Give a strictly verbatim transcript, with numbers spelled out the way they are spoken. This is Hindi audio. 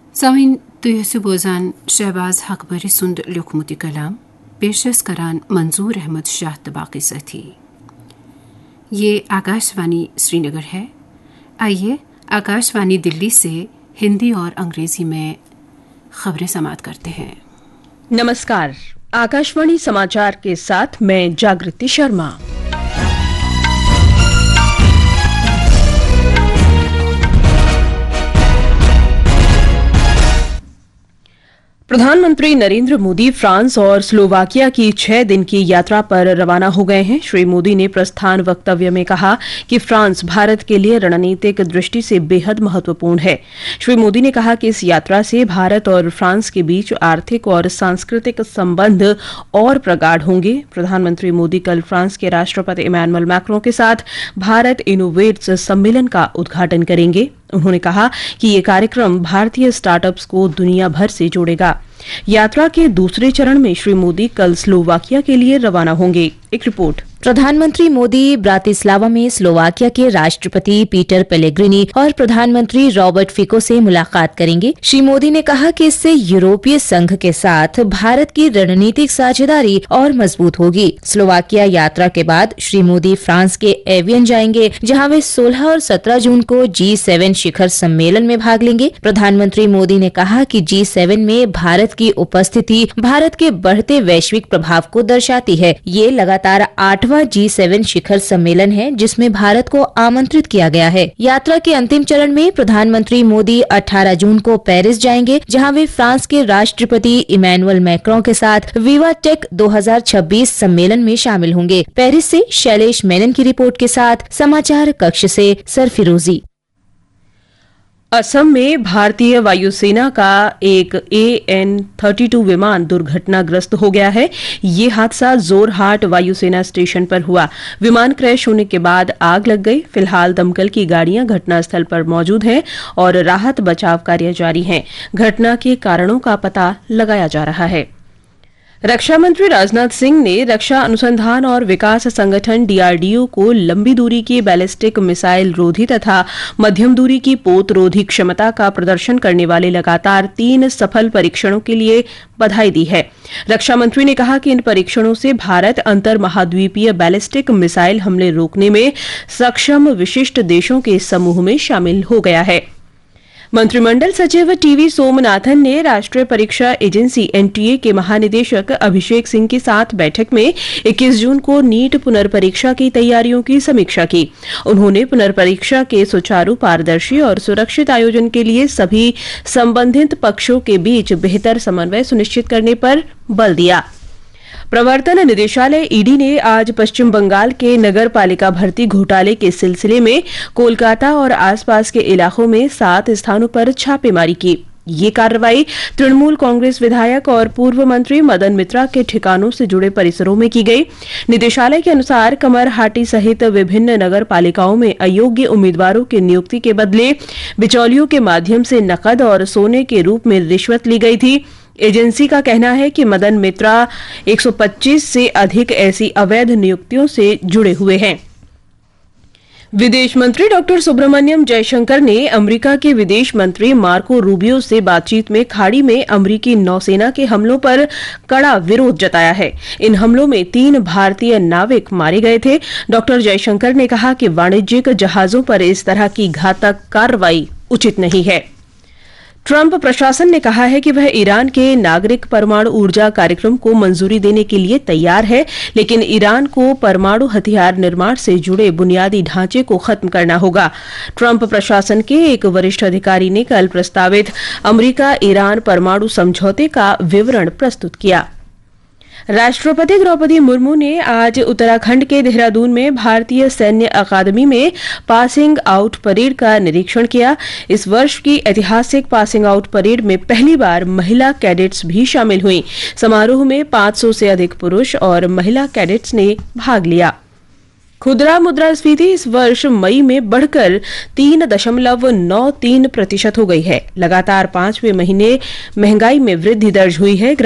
सामीन तुयसु बोजान शहबाज हक बरी सुंद लुकमुती कलाम पेशस करान मंजूर अहमद शाह तबाकी सथी। ये आकाशवाणी श्रीनगर है। आइए आकाशवाणी दिल्ली से हिंदी और अंग्रेजी में खबरें समाप्त करते हैं। नमस्कार, आकाशवाणी समाचार के साथ मैं जागृति शर्मा। प्रधानमंत्री नरेंद्र मोदी फ्रांस और स्लोवाकिया की छह दिन की यात्रा पर रवाना हो गए हैं। श्री मोदी ने प्रस्थान वक्तव्य में कहा कि फ्रांस भारत के लिए रणनीतिक दृष्टि से बेहद महत्वपूर्ण है। श्री मोदी ने कहा कि इस यात्रा से भारत और फ्रांस के बीच आर्थिक और सांस्कृतिक संबंध और प्रगाढ़ होंगे। प्रधानमंत्री मोदी कल फ्रांस के राष्ट्रपति इमैनुअल मैक्रों के साथ भारत इनोवेट्स सम्मेलन का उद्घाटन करेंगे। उन्होंने कहा कि ये कार्यक्रम भारतीय स्टार्टअप्स को दुनिया भर से जोड़ेगा। यात्रा के दूसरे चरण में श्री मोदी कल स्लोवाकिया के लिए रवाना होंगे। एक रिपोर्ट। प्रधानमंत्री मोदी ब्रातिस्लावा में स्लोवाकिया के राष्ट्रपति पीटर पेलेग्रिनी और प्रधानमंत्री रॉबर्ट फिको से मुलाकात करेंगे। श्री मोदी ने कहा कि इससे यूरोपीय संघ के साथ भारत की रणनीतिक साझेदारी और मजबूत होगी। स्लोवाकिया यात्रा के बाद श्री मोदी फ्रांस के एवियन जाएंगे, जहां वे सोलह और सत्रह जून को जी सेवन शिखर सम्मेलन में भाग लेंगे। प्रधानमंत्री मोदी ने कहा कि जी सेवन में भारत की उपस्थिति भारत के बढ़ते वैश्विक प्रभाव को दर्शाती है। ये लगातार आठवां जी सेवन शिखर सम्मेलन है जिसमें भारत को आमंत्रित किया गया है। यात्रा के अंतिम चरण में प्रधानमंत्री मोदी अठारह जून को पेरिस जाएंगे, जहां वे फ्रांस के राष्ट्रपति इमैनुअल मैक्रों के साथ विवा टेक दो हज़ार छब्बीस सम्मेलन में शामिल होंगे। पेरिस से शैलेश मेनन की रिपोर्ट के साथ समाचार कक्ष से सरफिरोजी। असम में भारतीय वायुसेना का एक ए एन थर्टी टू विमान दुर्घटनाग्रस्त हो गया है। ये हादसा जोरहाट वायुसेना स्टेशन पर हुआ। विमान क्रैश होने के बाद आग लग गई। फिलहाल दमकल की गाड़ियां घटनास्थल पर मौजूद हैं और राहत बचाव कार्य जारी है। घटना के कारणों का पता लगाया जा रहा है। रक्षा मंत्री राजनाथ सिंह ने रक्षा अनुसंधान और विकास संगठन डी आर डी ओ को लंबी दूरी की बैलिस्टिक मिसाइल रोधी तथा मध्यम दूरी की पोत रोधी क्षमता का प्रदर्शन करने वाले लगातार तीन सफल परीक्षणों के लिए बधाई दी है। रक्षा मंत्री ने कहा कि इन परीक्षणों से भारत अंतर महाद्वीपीय बैलिस्टिक मिसाइल हमले रोकने में सक्षम विशिष्ट देशों के समूह में शामिल हो गया है। मंत्रिमंडल सचिव टीवी सोमनाथन ने राष्ट्रीय परीक्षा एजेंसी एन टी ए के महानिदेशक अभिषेक सिंह के साथ बैठक में इक्कीस जून को नीट पुनर्परीक्षा की तैयारियों की समीक्षा की। उन्होंने पुनर्परीक्षा के सुचारू, पारदर्शी और सुरक्षित आयोजन के लिए सभी संबंधित पक्षों के बीच बेहतर समन्वय सुनिश्चित करने पर बल दिया। प्रवर्तन निदेशालय ई डी ने आज पश्चिम बंगाल के नगर पालिका भर्ती घोटाले के सिलसिले में कोलकाता और आसपास के इलाकों में सात स्थानों पर छापेमारी की। ये कार्रवाई तृणमूल कांग्रेस विधायक और पूर्व मंत्री मदन मित्रा के ठिकानों से जुड़े परिसरों में की गई। निदेशालय के अनुसार कमरहाटी सहित विभिन्न नगर पालिकाओं में अयोग्य उम्मीदवारों की नियुक्ति के बदले बिचौलियों के माध्यम से नकद और सोने के रूप में रिश्वत ली गई थी। एजेंसी का कहना है कि मदन मित्रा एक सौ पच्चीस से अधिक ऐसी अवैध नियुक्तियों से जुड़े हुए हैं। विदेश मंत्री डॉक्टर सुब्रमण्यम जयशंकर ने अमेरिका के विदेश मंत्री मार्को रूबियो से बातचीत में खाड़ी में अमेरिकी नौसेना के हमलों पर कड़ा विरोध जताया है। इन हमलों में तीन भारतीय नाविक मारे गए थे। डॉक्टर जयशंकर ने कहा कि वाणिज्यिक जहाजों पर इस तरह की घातक कार्रवाई उचित नहीं है। ट्रंप प्रशासन ने कहा है कि वह ईरान के नागरिक परमाणु ऊर्जा कार्यक्रम को मंजूरी देने के लिए तैयार है, लेकिन ईरान को परमाणु हथियार निर्माण से जुड़े बुनियादी ढांचे को खत्म करना होगा। ट्रंप प्रशासन के एक वरिष्ठ अधिकारी ने कल प्रस्तावित अमेरिका ईरान परमाणु समझौते का विवरण प्रस्तुत किया। राष्ट्रपति द्रौपदी मुर्मू ने आज उत्तराखंड के देहरादून में भारतीय सैन्य अकादमी में पासिंग आउट परेड का निरीक्षण किया। इस वर्ष की ऐतिहासिक पासिंग आउट परेड में पहली बार महिला कैडेट्स भी शामिल हुई। समारोह में पाँच सौ से अधिक पुरुष और महिला कैडेट्स ने भाग लिया। खुदरा मुद्रास्फीति इस वर्ष मई में बढ़कर तीन दशमलव नौ तीन प्रतिशत हो गई है। लगातार पांचवें महीने महंगाई में वृद्धि दर्ज हुई है।